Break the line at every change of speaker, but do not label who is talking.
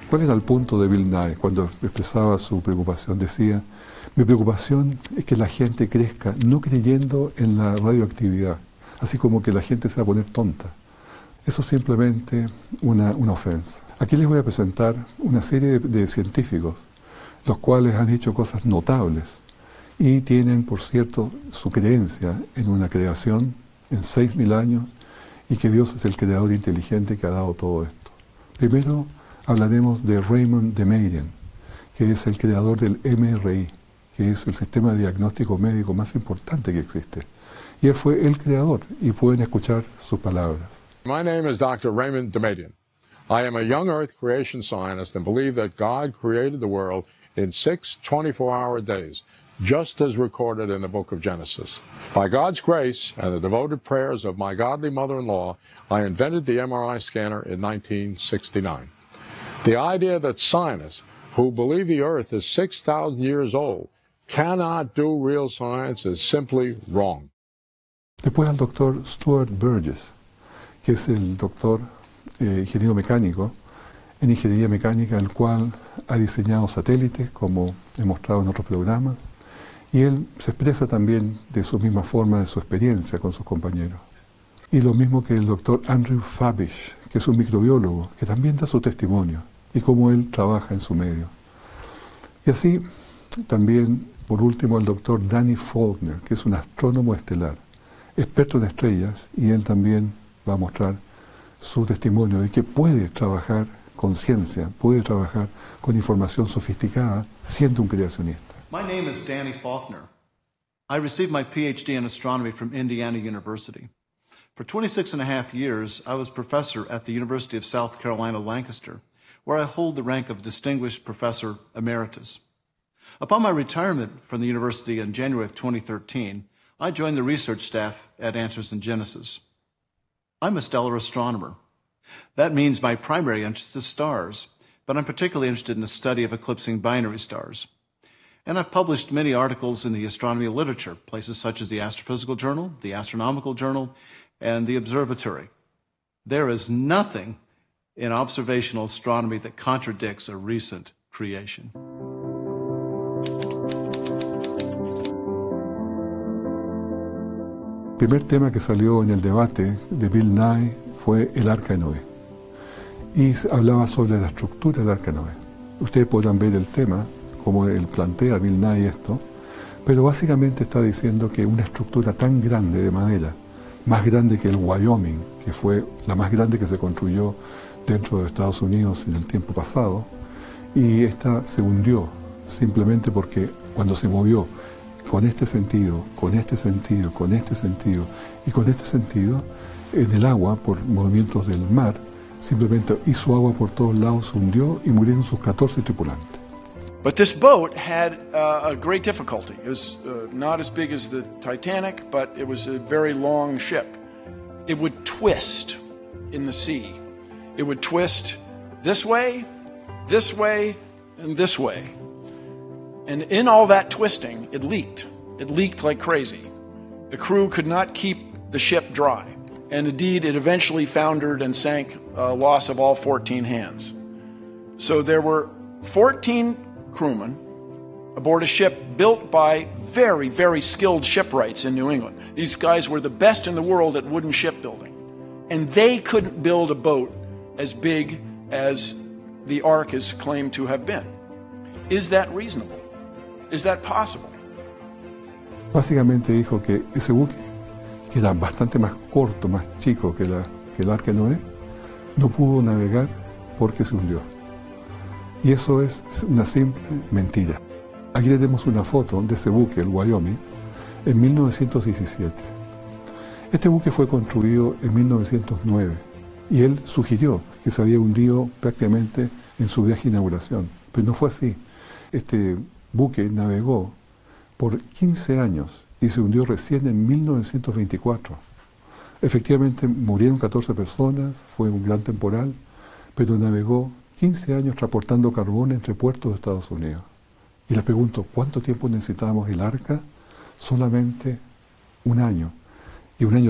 ¿Cuál era el punto de Bill Nye cuando expresaba su preocupación? Decía, mi preocupación es que la gente crezca no creyendo en la radioactividad, así como que la gente se va a poner tonta. Eso es simplemente una ofensa. Aquí les voy a presentar una serie de científicos, los cuales han hecho cosas notables y tienen, por cierto, su creencia en una creación en 6.000 años y que Dios es el creador inteligente que ha dado todo esto. Primero hablaremos de Raymond Damadian, que es el creador del MRI, que es el sistema de diagnóstico médico más importante que existe. Y él fue el creador, y pueden escuchar sus palabras.
My name is Dr. Raymond Damadian. I am a young Earth creation scientist and believe that God created the world in 6 24-hour days, just as recorded in the book of Genesis. By God's grace and the devoted prayers of my godly mother-in-law, I invented the MRI scanner in 1969. The idea that scientists who believe the Earth is 6,000 years old cannot do real science is simply wrong.
Después al doctor Stuart Burgess, que es el doctor ingeniero mecánico en ingeniería mecánica, el cual ha diseñado satélites, como he mostrado en otros programas, y él se expresa también de su misma forma, de su experiencia con sus compañeros. Y lo mismo que el doctor Andrew Fabish, que es un microbiólogo, que también da su testimonio, y cómo él trabaja en su medio. Y así, también, por último, el doctor Danny Faulkner, que es un astrónomo estelar, experto en estrellas, y él también va a mostrar su testimonio de que puede trabajar con ciencia, puede trabajar con información sofisticada, siendo un creacionista.
My name is Danny Faulkner. I received my PhD in astronomy from Indiana University. For 26 and a half years, I was professor at the University of South Carolina, Lancaster, where I hold the rank of Distinguished Professor Emeritus. Upon my retirement from the university in January of 2013, I joined the research staff at Answers in Genesis. I'm a stellar astronomer. That means my primary interest is stars, but I'm particularly interested in the study of eclipsing binary stars. And I've published many articles in the astronomy literature, places such as the Astrophysical Journal, the Astronomical Journal, and the Observatory. There is nothing in observational astronomy that contradicts a recent creation.
El primer tema que salió en el debate de Bill Nye fue el Arca de Noé. Y hablaba sobre la estructura del Arca de Noé. Ustedes podrán ver el tema, como él plantea Bill Nye esto, pero básicamente está diciendo que una estructura tan grande de madera, más grande que el Wyoming, que fue la más grande que se construyó dentro de Estados Unidos en el tiempo pasado, y esta se hundió simplemente porque cuando se movió con este sentido, con este sentido, con este sentido y con este sentido, en el agua, por movimientos del mar, simplemente hizo agua por todos lados, se hundió y murieron sus 14 tripulantes.
But this boat had a great difficulty. It was not as big as the Titanic, but it was a very long ship. It would twist in the sea. It would twist this way, and this way. And in all that twisting, it leaked. It leaked like crazy. The crew could not keep the ship dry. And indeed, it eventually foundered and sank, loss of all 14 hands. So there were 14 crewmen aboard a ship built by very, very skilled shipwrights in New England. These guys were the best in the world at wooden shipbuilding. And they couldn't build a boat as big as the Ark is claimed to have been. Is that reasonable? Is that possible?
Básicamente dijo que ese buque, que era bastante más corto, más chico que el Arca de Noé, no pudo navegar porque se hundió. Y eso es una simple mentira. Aquí tenemos una foto de ese buque, el Wyoming, en 1917. Este buque fue construido en 1909 y él sugirió que se había hundido prácticamente en su viaje de inauguración, pero no fue así. Este buque navegó por 15 años y se hundió recién en 1924. Efectivamente murieron 14 personas, fue un gran temporal, pero navegó 15 años transportando carbón entre puertos de Estados Unidos. Y le pregunto, ¿cuánto tiempo necesitábamos el Arca? Solamente un año. Y un año